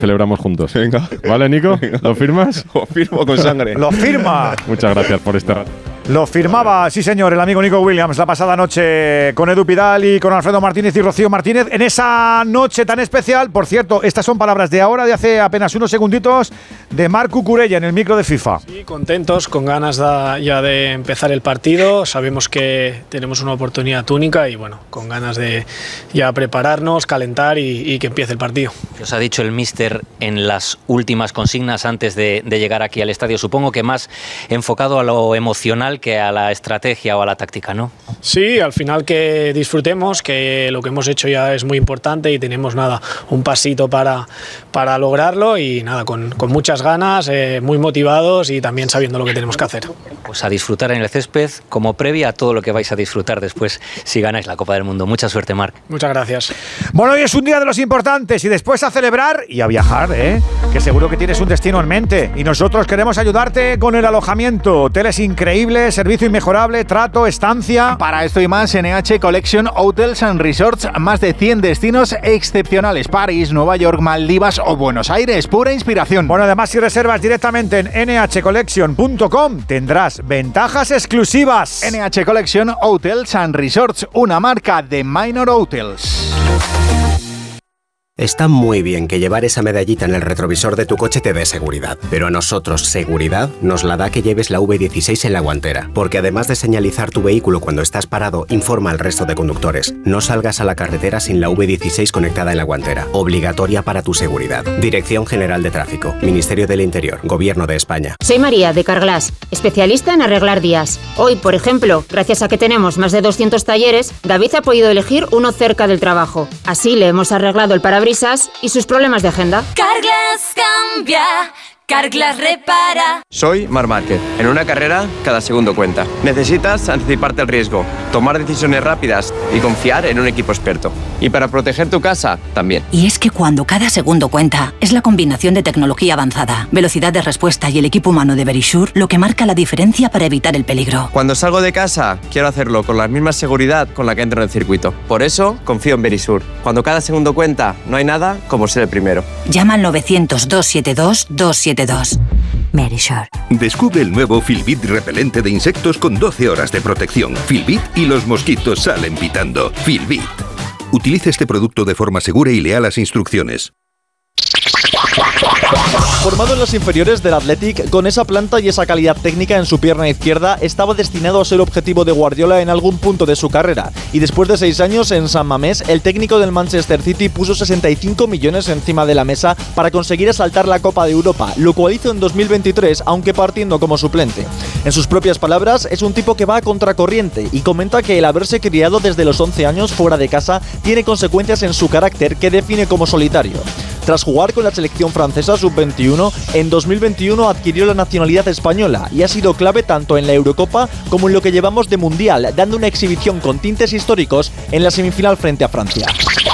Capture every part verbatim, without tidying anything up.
celebramos juntos. Venga. ¿Vale, Nico? ¿Lo firmas? Lo firmo con sangre. ¡Lo firma! Muchas gracias por este rato. Lo firmaba, sí señor, el amigo Nico Williams la pasada noche con Edu Pidal y con Alfredo Martínez y Rocío Martínez. En esa noche tan especial, por cierto, estas son palabras de ahora, de hace apenas unos segunditos, de Marc Cucurella en el micro de FIFA. Sí, contentos, con ganas de, ya de empezar el partido. Sabemos que tenemos una oportunidad única y bueno, con ganas de ya prepararnos, calentar y, y que empiece el partido. ¿Qué os ha dicho el míster en las últimas consignas antes de, de llegar aquí al estadio? Supongo que más enfocado a lo emocional que a la estrategia o a la táctica, ¿no? Sí, al final que disfrutemos, que lo que hemos hecho ya es muy importante y tenemos nada, un pasito para, para lograrlo y nada, con, con muchas ganas, eh, muy motivados y también sabiendo lo que tenemos que hacer. Pues a disfrutar en el césped como previa a todo lo que vais a disfrutar después si ganáis la Copa del Mundo. Mucha suerte, Marc. Muchas gracias. Bueno, hoy es un día de los importantes y después a celebrar y a viajar, ¿eh? Que seguro que tienes un destino en mente y nosotros queremos ayudarte con el alojamiento. Hoteles increíbles, servicio inmejorable, trato, estancia. Para esto y más, N H Collection Hotels and Resorts, más de cien destinos excepcionales. París, Nueva York, Maldivas o Buenos Aires, pura inspiración. Bueno, además si reservas directamente en ene hache collection punto com tendrás ventajas exclusivas. N H Collection Hotels and Resorts, una marca de Minor Hotels. Está muy bien que llevar esa medallita en el retrovisor de tu coche te dé seguridad, pero a nosotros seguridad nos la da que lleves la V dieciséis en la guantera, porque además de señalizar tu vehículo cuando estás parado, informa al resto de conductores. No salgas a la carretera sin la V dieciséis conectada en la guantera, obligatoria para tu seguridad. Dirección General de Tráfico, Ministerio del Interior, Gobierno de España. Soy María de Carglass, especialista en arreglar días. Hoy, por ejemplo, gracias a que tenemos más de doscientos talleres, David ha podido elegir uno cerca del trabajo. Así le hemos arreglado el parabrisas y sus problemas de agenda. Carglass cambia, Carglass repara. Soy Marc Márquez. En una carrera, cada segundo cuenta. Necesitas anticiparte al riesgo, tomar decisiones rápidas y confiar en un equipo experto. Y para proteger tu casa, también. Y es que cuando cada segundo cuenta, es la combinación de tecnología avanzada, velocidad de respuesta y el equipo humano de Verisure lo que marca la diferencia para evitar el peligro. Cuando salgo de casa, quiero hacerlo con la misma seguridad con la que entro en el circuito. Por eso, confío en Verisure. Cuando cada segundo cuenta, no hay nada como ser el primero. Llama al novecientos, doscientos setenta y dos, doscientos setenta y dos. Verisure. Descubre el nuevo Filbit repelente de insectos con doce horas de protección. Filbit y los mosquitos salen pitando. Filbit. Utilice este producto de forma segura y lea las instrucciones. Formado en las inferiores del Athletic, con esa planta y esa calidad técnica en su pierna izquierda, estaba destinado a ser objetivo de Guardiola en algún punto de su carrera. Y después de seis años en San Mamés, el técnico del Manchester City puso sesenta y cinco millones encima de la mesa para conseguir asaltar la Copa de Europa, lo cual hizo en dos mil veintitrés, aunque partiendo como suplente. En sus propias palabras, es un tipo que va a contracorriente y comenta que el haberse criado desde los once años fuera de casa tiene consecuencias en su carácter que define como solitario. Tras jugar con la selección francesa sub veintiuno, en dos mil veintiuno adquirió la nacionalidad española y ha sido clave tanto en la Eurocopa como en lo que llevamos de Mundial, dando una exhibición con tintes históricos en la semifinal frente a Francia.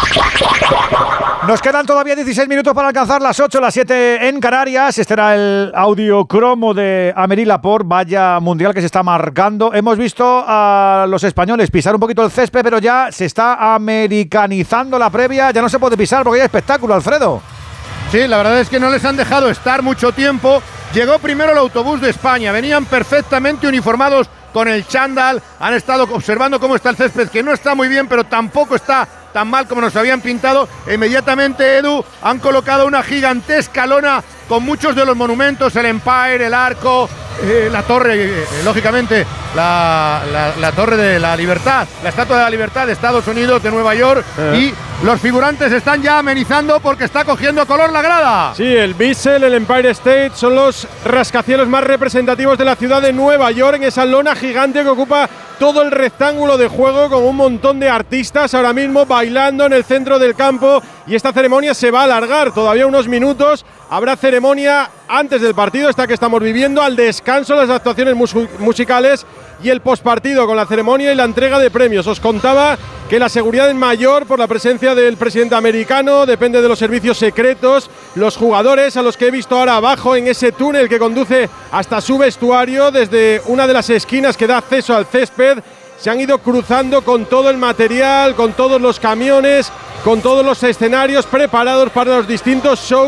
Nos quedan todavía dieciséis minutos para alcanzar las ocho, las siete en Canarias. Este era el audio cromo de Amery Laporte, vaya mundial que se está marcando. Hemos visto a los españoles pisar un poquito el césped, pero ya se está americanizando la previa. Ya no se puede pisar porque hay espectáculo, Alfredo. Sí, la verdad es que no les han dejado estar mucho tiempo. Llegó primero el autobús de España, venían perfectamente uniformados con el chándal, han estado observando cómo está el césped, que no está muy bien, pero tampoco está tan mal como nos habían pintado. E inmediatamente, Edu, han colocado una gigantesca lona con muchos de los monumentos, el Empire, el Arco, eh, la torre, eh, lógicamente, la, la, la torre de la Libertad, la Estatua de la Libertad de Estados Unidos, de Nueva York, eh. y los figurantes están ya amenizando porque está cogiendo color la grada. Sí, el Bissell, el Empire State son los rascacielos más representativos de la ciudad de Nueva York, en esa lona gigante que ocupa todo el rectángulo de juego, con un montón de artistas ahora mismo bailando en el centro del campo, y esta ceremonia se va a alargar todavía unos minutos. Habrá ceremonia antes del partido, esta que estamos viviendo, al descanso, las actuaciones mus musicales y el postpartido con la ceremonia y la entrega de premios. Os contaba que la seguridad es mayor por la presencia del presidente americano, depende de los servicios secretos. Los jugadores, a los que he visto ahora abajo en ese túnel que conduce hasta su vestuario, desde una de las esquinas que da acceso al césped, se han ido cruzando con todo el material, con todos los camiones, con todos los escenarios preparados para los distintos shows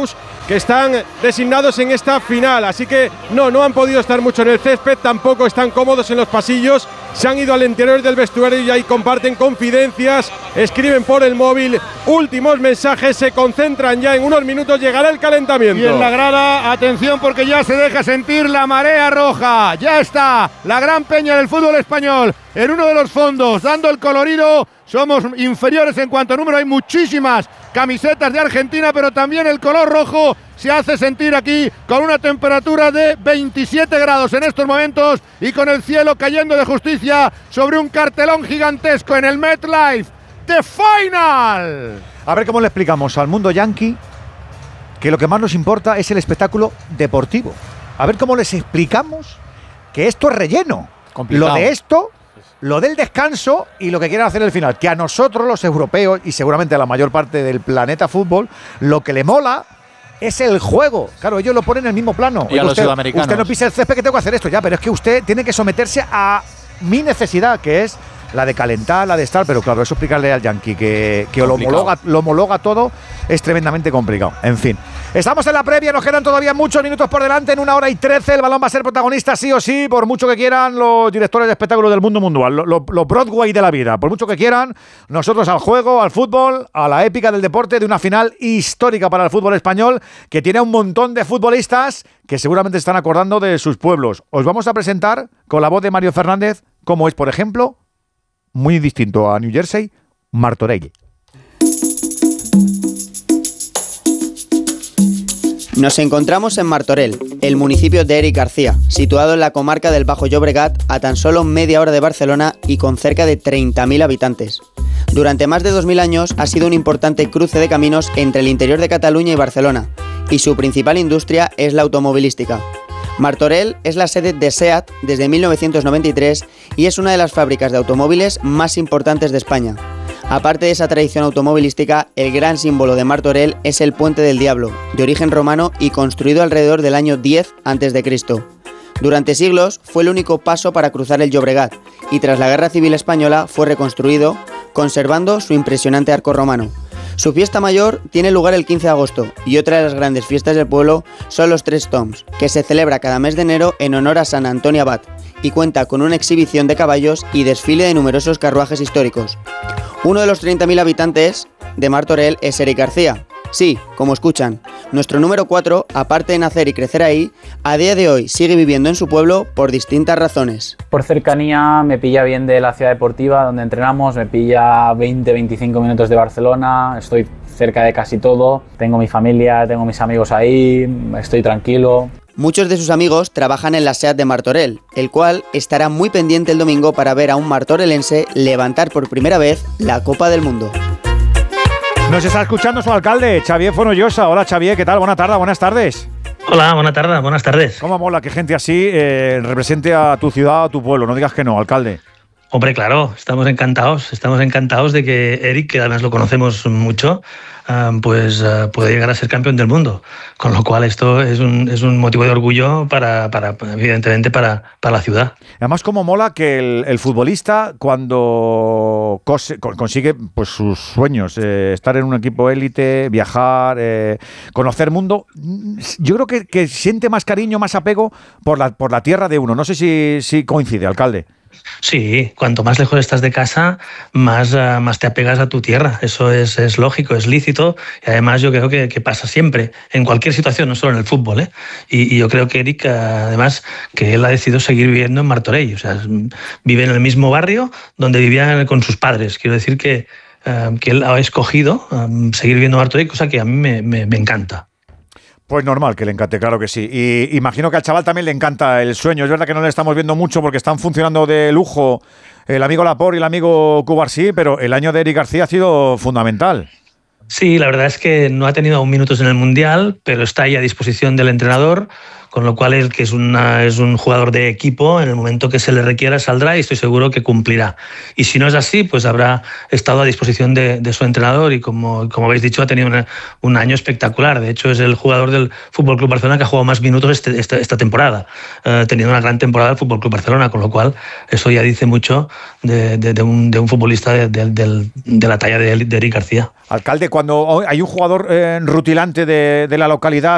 que están designados en esta final. Así que no, no han podido estar mucho en el césped, tampoco están cómodos en los pasillos. Se han ido al interior del vestuario y ahí comparten confidencias, escriben por el móvil, últimos mensajes, se concentran ya. En unos minutos llegará el calentamiento. Y en la grada, atención porque ya se deja sentir la marea roja. Ya está la gran peña del fútbol español en uno de los fondos, dando el colorido. Somos inferiores en cuanto a número, hay muchísimas camisetas de Argentina, pero también el color rojo se hace sentir aquí con una temperatura de veintisiete grados en estos momentos y con el cielo cayendo de justicia sobre un cartelón gigantesco en el MetLife. ¡The Final! A ver cómo le explicamos al mundo yanqui que lo que más nos importa es el espectáculo deportivo. A ver cómo les explicamos que esto es relleno. Complicado. Lo de esto, lo del descanso y lo que quieren hacer el final. Que a nosotros los europeos y seguramente a la mayor parte del planeta fútbol, lo que le mola es el juego. Claro, ellos lo ponen en el mismo plano. Y a los usted, sudamericanos. Usted no pisa el césped que tengo que hacer esto ya, pero es que usted tiene que someterse a mi necesidad, que es la de calentar, la de estar, pero claro, eso explicarle al yankee que, que lo homologa, lo homologa todo es tremendamente complicado. En fin, estamos en la previa, nos quedan todavía muchos minutos por delante, en una hora y trece, el balón va a ser protagonista sí o sí, por mucho que quieran los directores de espectáculos del mundo mundial, los lo, lo Broadway de la vida, por mucho que quieran, nosotros al juego, al fútbol, a la épica del deporte de una final histórica para el fútbol español, que tiene un montón de futbolistas que seguramente están acordando de sus pueblos. Os vamos a presentar con la voz de Mario Fernández cómo es, por ejemplo, muy distinto a New Jersey, Martorell. Nos encontramos en Martorell, el municipio de Eric García, situado en la comarca del Bajo Llobregat, a tan solo media hora de Barcelona y con cerca de treinta mil habitantes. Durante más de dos mil años ha sido un importante cruce de caminos entre el interior de Cataluña y Barcelona, y su principal industria es la automovilística. Martorell es la sede de SEAT desde mil novecientos noventa y tres y es una de las fábricas de automóviles más importantes de España. Aparte de esa tradición automovilística, el gran símbolo de Martorell es el Puente del Diablo, de origen romano y construido alrededor del año diez antes de Cristo. Durante siglos fue el único paso para cruzar el Llobregat y tras la Guerra Civil Española fue reconstruido, conservando su impresionante arco romano. Su fiesta mayor tiene lugar el quince de agosto y otra de las grandes fiestas del pueblo son los Tres Tombs, que se celebra cada mes de enero en honor a San Antonio Abad y cuenta con una exhibición de caballos y desfile de numerosos carruajes históricos. Uno de los treinta mil habitantes de Martorell es Eric García. Sí, como escuchan, nuestro número cuatro, aparte de nacer y crecer ahí, a día de hoy sigue viviendo en su pueblo por distintas razones. Por cercanía me pilla bien de la ciudad deportiva donde entrenamos, me pilla veinte a veinticinco minutos de Barcelona, estoy cerca de casi todo, tengo mi familia, tengo mis amigos ahí, estoy tranquilo. Muchos de sus amigos trabajan en la SEAT de Martorell, el cual estará muy pendiente el domingo para ver a un martorelense levantar por primera vez la Copa del Mundo. Nos está escuchando su alcalde, Xavier Fonollosa. Hola Xavier, ¿qué tal? Buenas tardes, buenas tardes. Hola, buenas tardes, buenas tardes. ¿Cómo mola que gente así eh, represente a tu ciudad, a tu pueblo? No digas que no, alcalde. Hombre, claro, estamos encantados, estamos encantados de que Eric, que además lo conocemos mucho, uh, pues uh, puede llegar a ser campeón del mundo. Con lo cual esto es un, es un motivo de orgullo para, para evidentemente, para, para la ciudad. Además, cómo mola que el, el futbolista, cuando cose, consigue pues, sus sueños, eh, estar en un equipo élite, viajar, eh, conocer mundo, yo creo que, que siente más cariño, más apego por la, por la tierra de uno. No sé si, si coincide, alcalde. Sí, cuanto más lejos estás de casa, más, uh, más te apegas a tu tierra. Eso es, es lógico, es lícito y además yo creo que, que pasa siempre, en cualquier situación, no solo en el fútbol, ¿eh? Y, y yo creo que Eric, uh, además, que él ha decidido seguir viviendo en Martorell. O sea, vive en el mismo barrio donde vivía con sus padres. Quiero decir que, uh, que él ha escogido um, seguir viviendo en Martorell, cosa que a mí me, me, me encanta. Pues normal que le encante, claro que sí. Y imagino que al chaval también le encanta el sueño. Es verdad que no le estamos viendo mucho porque están funcionando de lujo el amigo Laporte y el amigo Cubarsí, pero el año de Eric García ha sido fundamental. Sí, la verdad es que no ha tenido aún minutos en el Mundial, pero está ahí a disposición del entrenador, con lo cual es que es, una, es un jugador de equipo, en el momento que se le requiera saldrá y estoy seguro que cumplirá. Y si no es así, pues habrá estado a disposición de, de su entrenador y como, como habéis dicho, ha tenido una, un año espectacular. De hecho, es el jugador del F C Barcelona que ha jugado más minutos este, esta, esta temporada, eh, teniendo una gran temporada el F C Barcelona, con lo cual eso ya dice mucho de, de, de, un, de un futbolista de, de, de, de la talla de, de Eric García. Alcalde, cuando hay un jugador eh, rutilante de, de la localidad